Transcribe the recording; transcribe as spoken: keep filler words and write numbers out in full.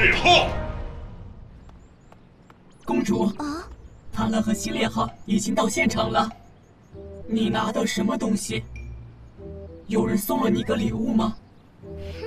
列号。 公主， 啊， 塔勒和希列号已经到现场了。你拿的什么东西？有人送了你个礼物吗？